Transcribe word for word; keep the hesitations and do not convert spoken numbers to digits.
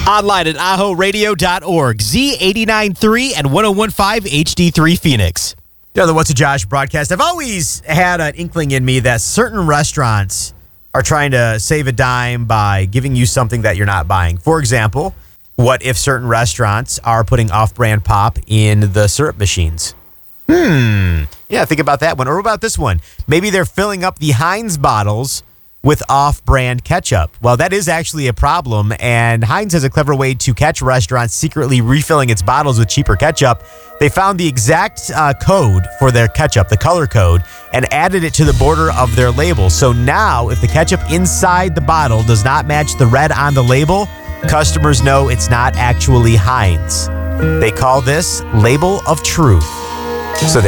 Online at aho radio dot org, Z eighty-nine point three and one oh one point five H D three Phoenix. You know, the What's a Josh broadcast, I've always had an inkling in me that certain restaurants are trying to save a dime by giving you something that you're not buying. For example, what if certain restaurants are putting off-brand pop in the syrup machines? Hmm. Yeah, think about that one. Or what about this one? Maybe they're filling up the Heinz bottles with off-brand ketchup. Well, that is actually a problem, and Heinz has a clever way to catch restaurants secretly refilling its bottles with cheaper ketchup. They found the exact uh, code for their ketchup, the color code, and added it to the border of their label. So now, if the ketchup inside the bottle does not match the red on the label, customers know it's not actually Heinz. They call this label of truth. So